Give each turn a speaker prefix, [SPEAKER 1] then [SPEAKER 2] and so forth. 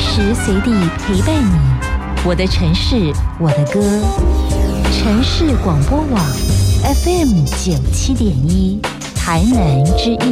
[SPEAKER 1] 时随地陪伴你，我的城市，我的歌。城市广播网 FM 97.1，台南之音。